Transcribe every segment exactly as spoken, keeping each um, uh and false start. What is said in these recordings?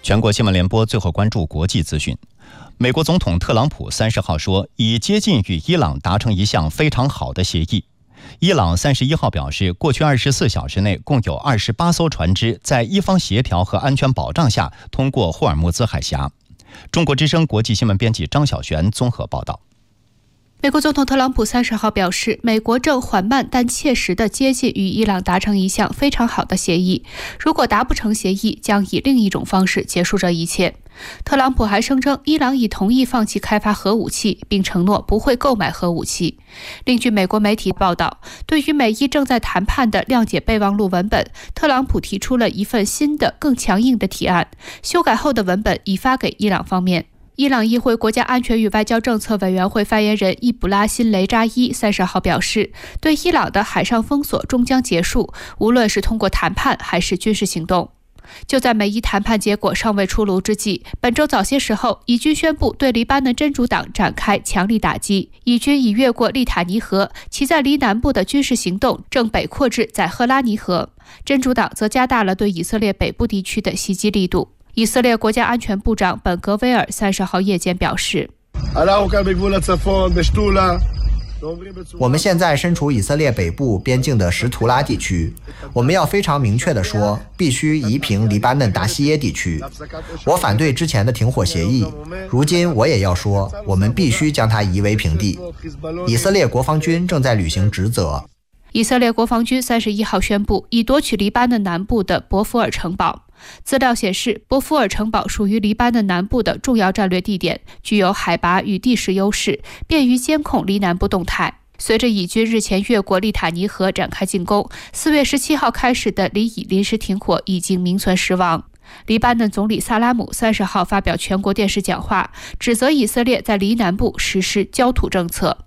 全国新闻联播最后关注国际资讯。美国总统特朗普三十号说，已接近与伊朗达成一项非常好的协议。伊朗三十一号表示，过去二十四小时内共有二十八艘船只在伊方协调和安全保障下通过霍尔木兹海峡。中国之声国际新闻编辑张晓璇综合报道。 美国总统特朗普三十号表示，美国正缓慢但切实地接近与伊朗达成一项非常好的协议，如果达不成协议，将以另一种方式结束这一切。特朗普还声称，伊朗已同意放弃开发核武器，并承诺不会购买核武器。另据美国媒体报道，对于美伊正在谈判的谅解备忘录文本，特朗普提出了一份新的、更强硬的提案，修改后的文本已发给伊朗方面。伊朗议会国家安全与外交政策委员会发言人伊卜拉辛·雷扎伊三十号表示，对伊朗的海上封锁终将结束，无论是通过谈判还是军事行动。就在美伊谈判结果尚未出炉之际，本周早些时候，以军宣布对黎巴嫩真主党展开强力打击，以军已越过利塔尼河，其在黎南部的军事行动正北扩至在赫拉尼河。真主党则加大了对以色列北部地区的袭击力度。以色列国家安全部长本格威尔三十号夜间表示， 我们现在身处以色列北部边境的什图拉地区，我们要非常明确地说，必须移平黎巴嫩达西耶地区。我反对之前的停火协议，如今我也要说，我们必须将它夷为平地。以色列国防军正在履行职责。 以色列国防军三十一号宣布，已夺取黎巴嫩南部的博福尔城堡。资料显示，博福尔城堡属于黎巴嫩南部的重要战略地点，具有海拔与地势优势，便于监控黎南部动态。随着以军日前越过利塔尼河展开进攻，四月十七号开始的黎以临时停火已经名存实亡。黎巴嫩总理萨拉姆三十号发表全国电视讲话，指责以色列在黎南部实施焦土政策。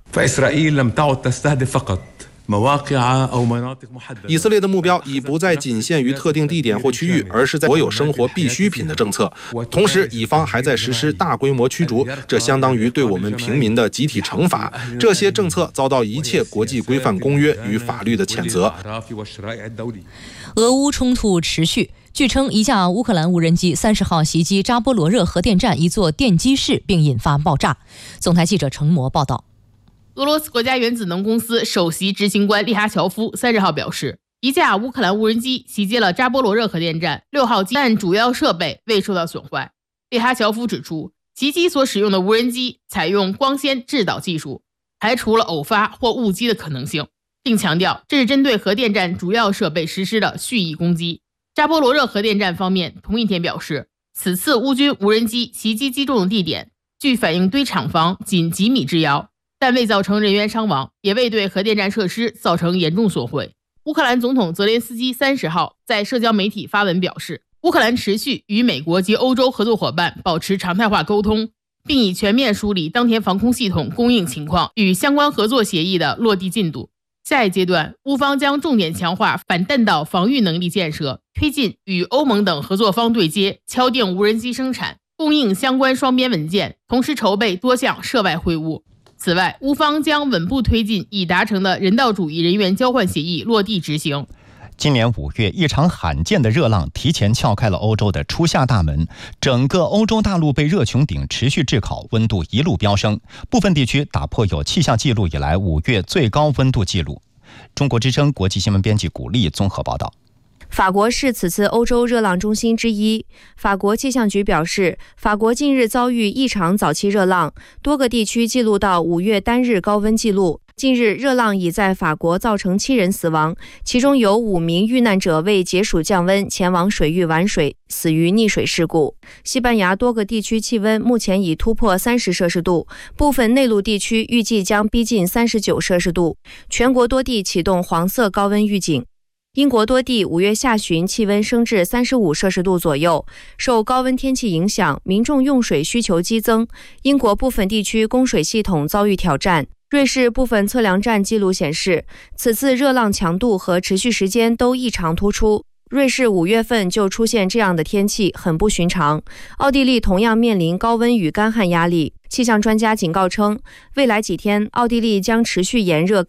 以色列的目标已不再仅限于特定地点或区域，而是在所有生活必需品的政策。同时，以方还在实施大规模驱逐，这相当于对我们平民的集体惩罚。这些政策遭到一切国际规范公约与法律的谴责。 俄乌冲突持续。据称，一架乌克兰无人机三十号袭击扎波罗热核电站一座电机室，并引发爆炸。总台记者程模报道。 俄罗斯国家原子能公司首席执行官利哈乔夫三十号表示，一架乌克兰无人机袭击了扎波罗热核电站六号机，但主要设备未受到损坏。利哈乔夫指出，袭击所使用的无人机采用光纤制导技术，排除了偶发或误击的可能性，并强调这是针对核电站主要设备实施的蓄意攻击。扎波罗热核电站方面同一天表示，此次乌军无人机袭击击中的地点距反应堆厂房仅几米之遥，但未造成人员伤亡，也未对核电站设施造成严重损毁。乌克兰总统泽连斯基三十号在社交媒体发文表示，乌克兰持续与美国及欧洲合作伙伴保持常态化沟通，并已全面梳理当前防空系统供应情况与相关合作协议的落地进度。下一阶段，乌方将重点强化反弹道防御能力建设，推进与欧盟等合作方对接，敲定无人机生产、供应相关双边文件，同时筹备多项涉外会晤。此外，乌方将稳步推进已达成的人道主义人员交换协议落地执行。 今年五月，一场罕见的热浪提前撬开了欧洲的初夏大门，整个欧洲大陆被热穹顶持续炙烤，温度一路飙升，部分地区打破有气象记录以来五月最高温度记录。中国之声国际新闻编辑古丽综合报道。 法国是此次欧洲热浪中心之一。法国气象局表示，法国近日遭遇异常早期热浪，多个地区记录到五月单日高温记录。近日，热浪已在法国造成七人死亡，其中有五名遇难者为解暑降温前往水域玩水，死于溺水事故。西班牙多个地区气温目前已突破三十摄氏度，部分内陆地区预计将逼近三十九摄氏度，全国多地启动黄色高温预警。英国多地五月下旬气温升至三十五摄氏度左右，受高温天气影响，民众用水需求激增，英国部分地区供水系统遭遇挑战。瑞士部分测量站记录显示，此次热浪强度和持续时间都异常突出。瑞士五月份就出现这样的天气，很不寻常。奥地利同样面临高温与干旱压力。气象专家警告称，未来几天奥地利将持续炎热干